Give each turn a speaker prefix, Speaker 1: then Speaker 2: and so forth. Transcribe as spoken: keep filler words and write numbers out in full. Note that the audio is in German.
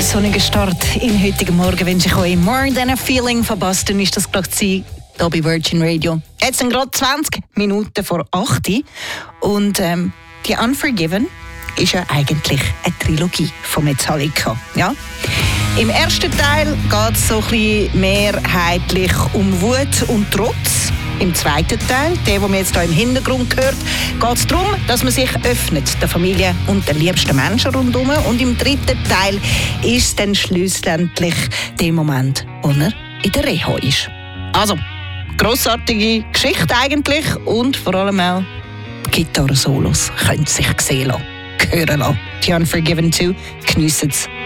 Speaker 1: sonnigen Start in heutigen Morgen wünsche ich euch «More Than a Feeling» von Boston ist das gerade hier bei Virgin Radio. Jetzt sind gerade zwanzig Minuten vor acht und ähm, die «Unforgiven» ist ja eigentlich eine Trilogie von Metallica. Ja? Im ersten Teil geht es so ein bisschen mehrheitlich um Wut und Trotz. Im zweiten Teil, der, den man jetzt hier im Hintergrund hört, geht es darum, dass man sich öffnet, der Familie und den liebsten Menschen rundherum. Und im dritten Teil ist dann schlussendlich der Moment, wo er in der Reha ist. Also, grossartige Geschichte eigentlich und vor allem auch Gitarre-Solos können sich sehen lassen, hören lassen. Die Unforgiven zwei, geniessen es.